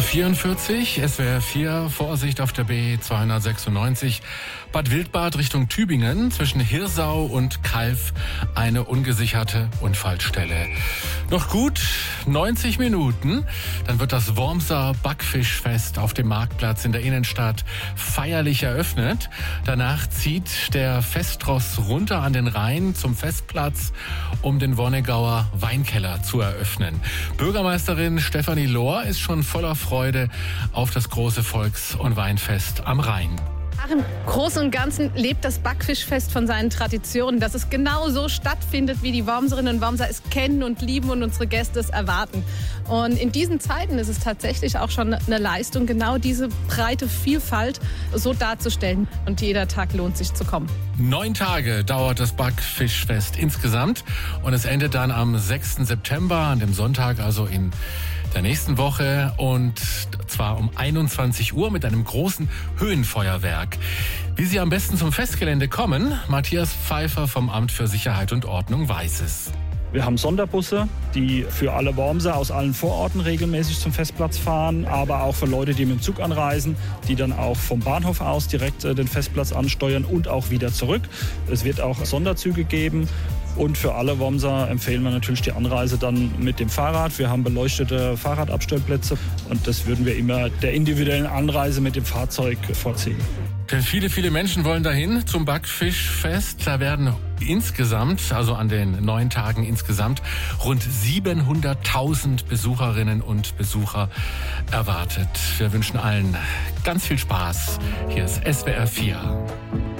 8:44 Uhr, SWR 4, Vorsicht auf der B296, Bad Wildbad Richtung Tübingen, zwischen Hirsau und Calw eine ungesicherte Unfallstelle. Noch gut 90 Minuten, dann wird das Wormser Backfischfest auf dem Marktplatz in der Innenstadt feierlich eröffnet. Danach zieht der Festross runter an den Rhein zum Festplatz, um den Wonnegauer Weinkeller zu eröffnen. Bürgermeisterin Stefanie Lohr ist schon voller Freude auf das große Volks- und Weinfest am Rhein. Im Großen und Ganzen lebt das Backfischfest von seinen Traditionen, dass es genau so stattfindet, wie die Wormserinnen und Wormser es kennen und lieben und unsere Gäste es erwarten. Und in diesen Zeiten ist es tatsächlich auch schon eine Leistung, genau diese breite Vielfalt so darzustellen. Und jeder Tag lohnt sich zu kommen. 9 Tage dauert das Backfischfest insgesamt und es endet dann am 6. September, an dem Sonntag, also in der nächsten Woche, und zwar um 21 Uhr mit einem großen Höhenfeuerwerk. Wie Sie am besten zum Festgelände kommen, Matthias Pfeiffer vom Amt für Sicherheit und Ordnung weiß es. Wir haben Sonderbusse, die für alle Wormser aus allen Vororten regelmäßig zum Festplatz fahren, aber auch für Leute, die mit dem Zug anreisen, die dann auch vom Bahnhof aus direkt den Festplatz ansteuern und auch wieder zurück. Es wird auch Sonderzüge geben. Und für alle Wormser empfehlen wir natürlich die Anreise dann mit dem Fahrrad. Wir haben beleuchtete Fahrradabstellplätze und das würden wir immer der individuellen Anreise mit dem Fahrzeug vorziehen. Denn viele Menschen wollen dahin zum Backfischfest. Da werden insgesamt, also an den 9 Tagen insgesamt, rund 700.000 Besucherinnen und Besucher erwartet. Wir wünschen allen ganz viel Spaß. Hier ist SWR 4.